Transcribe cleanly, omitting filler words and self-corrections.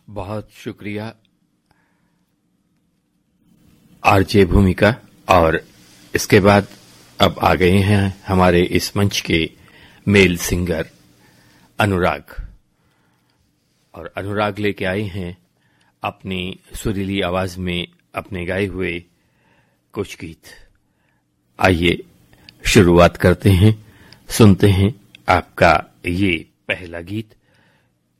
बहुत शुक्रिया आरजे भूमिका। और इसके बाद अब आ गए हैं हमारे इस मंच के मेल सिंगर अनुराग। और अनुराग लेके आए हैं अपनी सुरीली आवाज में अपने गाए हुए कुछ गीत। आइए शुरुआत करते हैं, सुनते हैं आपका ये पहला गीत।